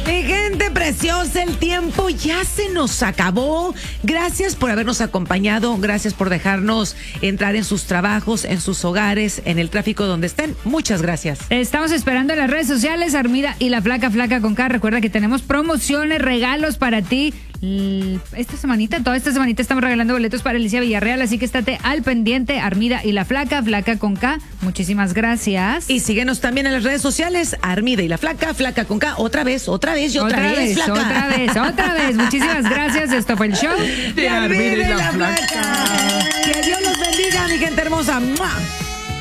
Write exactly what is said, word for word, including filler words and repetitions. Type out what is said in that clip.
Mi gente preciosa, el tiempo ya se nos acabó. Gracias por habernos acompañado, gracias por dejarnos entrar en sus trabajos, en sus hogares, en el tráfico donde estén. Muchas gracias. Estamos esperando en las redes sociales, Armida y la Flaca Flaca con K. Recuerda que tenemos promociones, regalos para ti. Esta semanita, toda esta semanita estamos regalando boletos para Alicia Villarreal, así que estate al pendiente. Armida y la Flaca, Flaca con K. Muchísimas gracias. Y síguenos también en las redes sociales, Armida y la Flaca, Flaca con K. Otra vez, otra vez y otra, otra vez, vez, Flaca. otra vez, otra vez. Muchísimas gracias. Esto fue el show de Armida y la Flaca. Que Dios los bendiga, mi gente hermosa. ¡Mua!